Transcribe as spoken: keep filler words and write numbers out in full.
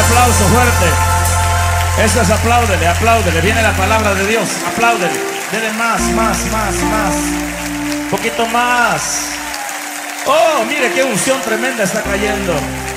aplauso fuerte. Eso es, apláudele, apláudele. Viene la palabra de Dios, apláudele. Dele más, más, más, más. Un poquito más. Oh, mire qué unción tremenda está cayendo.